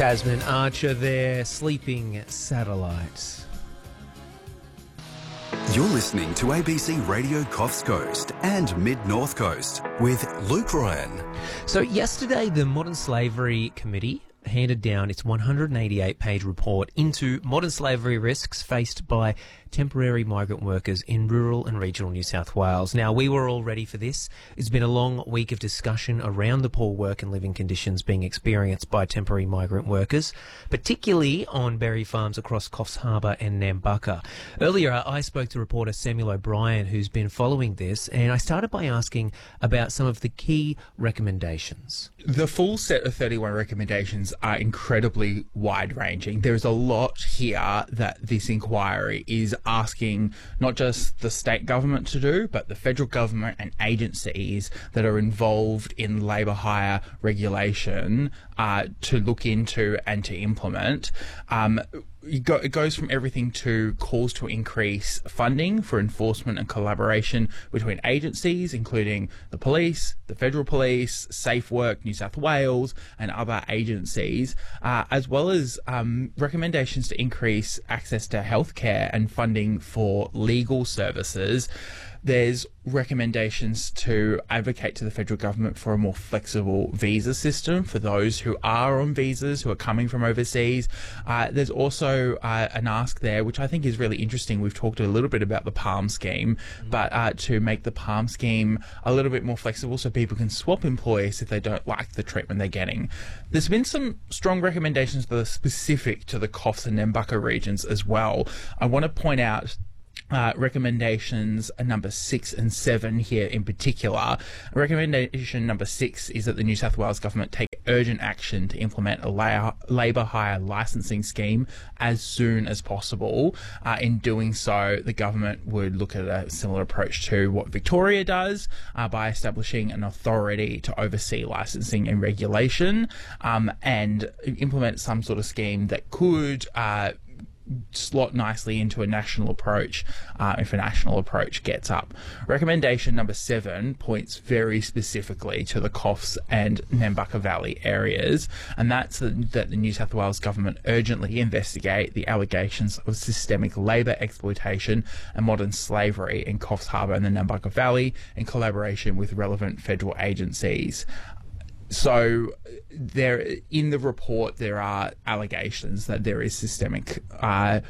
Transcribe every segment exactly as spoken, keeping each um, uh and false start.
Tasman Archer there, Sleeping Satellite. You're listening to A B C Radio Coffs Coast and Mid-North Coast with Luke Ryan. So yesterday, the Modern Slavery Committee handed down its one hundred eighty-eight page report into modern slavery risks faced by temporary migrant workers in rural and regional New South Wales. Now, we were all ready for this. It's been a long week of discussion around the poor work and living conditions being experienced by temporary migrant workers, particularly on berry farms across Coffs Harbour and Nambucca. Earlier, I spoke to reporter Samuel O'Brien, who's been following this, and I started by asking about some of the key recommendations. The full set of thirty-one recommendations are incredibly wide-ranging. There's a lot here that this inquiry is asking not just the state government to do, but the federal government and agencies that are involved in labour hire regulation uh, to look into and to implement. Um, It goes from everything to calls to increase funding for enforcement and collaboration between agencies, including the police, the federal police, Safe Work, New South Wales, and other agencies, uh, as well as um, recommendations to increase access to healthcare and funding for legal services. There's recommendations to advocate to the federal government for a more flexible visa system for those who are on visas, who are coming from overseas. Uh, there's also uh, an ask there, which I think is really interesting. We've talked a little bit about the PALM scheme, but uh, to make the PALM scheme a little bit more flexible so people can swap employees if they don't like the treatment they're getting. There's been some strong recommendations that are specific to the Coffs and Nambucca regions as well. I want to point out Uh, recommendations number six and seven here in particular. Recommendation number six is that the New South Wales government take urgent action to implement a la- labour hire licensing scheme as soon as possible. Uh, in doing so, the government would look at a similar approach to what Victoria does uh, by establishing an authority to oversee licensing and regulation um, and implement some sort of scheme that could uh, slot nicely into a national approach uh, if a national approach gets up. Recommendation number seven points very specifically to the Coffs and Nambucca Valley areas, and that's the, that the New South Wales government urgently investigate the allegations of systemic labour exploitation and modern slavery in Coffs Harbour and the Nambucca Valley in collaboration with relevant federal agencies. So there, in the report, there are allegations that there is systemic uh,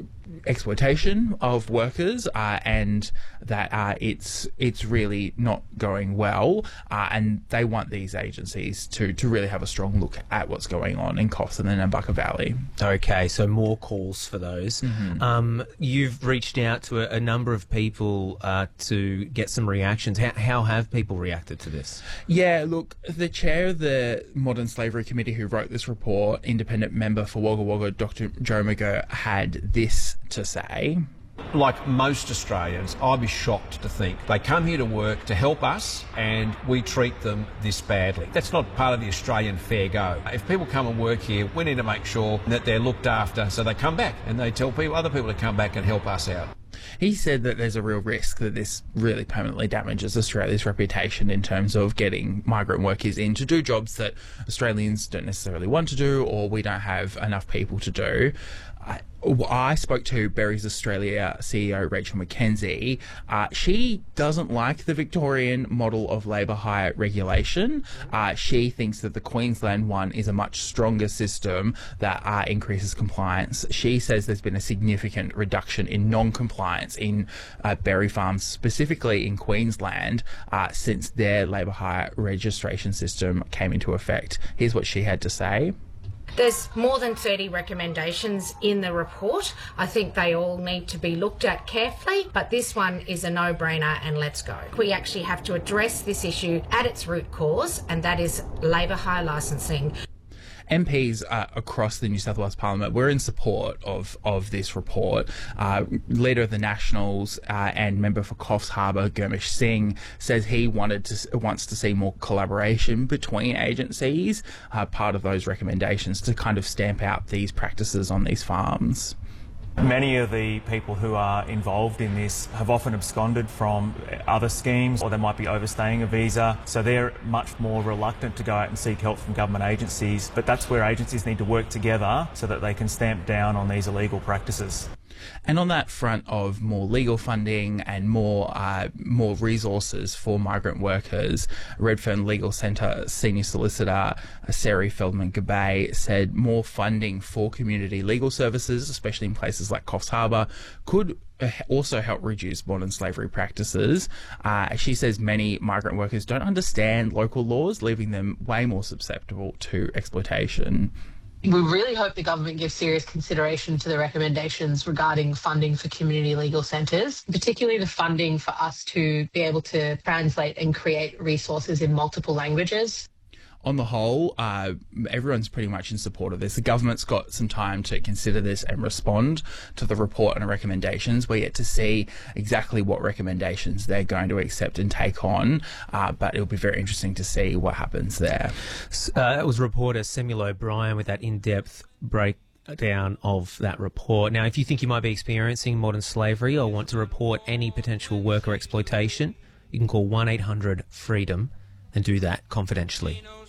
exploitation of workers uh, and that uh, it's it's really not going well, uh, and they want these agencies to, to really have a strong look at what's going on in Coffs and the Nambucca Valley. Okay, so more calls for those. Mm-hmm. Um, you've reached out to a, a number of people uh, to get some reactions. How, how have people reacted to this? Yeah, look, the chair of the Modern Slavery Committee who wrote this report, independent member for Wagga Wagga, Doctor Joe McGurk, had this to say. Like most Australians, I'd be shocked to think they come here to work to help us and we treat them this badly. That's not part of the Australian fair go. If people come and work here, we need to make sure that they're looked after so they come back and they tell people, other people to come back and help us out. He said that there's a real risk that this really permanently damages Australia's reputation in terms of getting migrant workers in to do jobs that Australians don't necessarily want to do or we don't have enough people to do. I, I spoke to Berries Australia C E O Rachel McKenzie. Uh, she doesn't like the Victorian model of labour hire regulation. Uh, she thinks that the Queensland one is a much stronger system that uh, increases compliance. She says there's been a significant reduction in non-compliance in uh, berry farms, specifically in Queensland, uh, since their labour hire registration system came into effect. Here's what she had to say. There's more than thirty recommendations in the report. I think they all need to be looked at carefully, but this one is a no-brainer and let's go. We actually have to address this issue at its root cause, and that is labour hire licensing. M Ps uh, across the New South Wales Parliament were in support of, of this report. Uh, Leader of the Nationals uh, and member for Coffs Harbour, Gurmish Singh, says he wanted to wants to see more collaboration between agencies, uh, part of those recommendations to kind of stamp out these practices on these farms. Many of the people who are involved in this have often absconded from other schemes, or they might be overstaying a visa, so they're much more reluctant to go out and seek help from government agencies. But that's where agencies need to work together so that they can stamp down on these illegal practices. And on that front of more legal funding and more uh, more resources for migrant workers, Redfern Legal Centre Senior Solicitor Sari Feldman-Gabay said more funding for community legal services, especially in places like Coffs Harbour, could also help reduce modern slavery practices. Uh, she says many migrant workers don't understand local laws, leaving them way more susceptible to exploitation. We really hope the government gives serious consideration to the recommendations regarding funding for community legal centres, particularly the funding for us to be able to translate and create resources in multiple languages. On the whole, uh, everyone's pretty much in support of this. The government's got some time to consider this and respond to the report and recommendations. We're yet to see exactly what recommendations they're going to accept and take on, uh, but it'll be very interesting to see what happens there. Uh, that was reporter Samuel O'Brien with that in-depth breakdown of that report. Now, if you think you might be experiencing modern slavery or want to report any potential worker exploitation, you can call one eight hundred freedom and do that confidentially.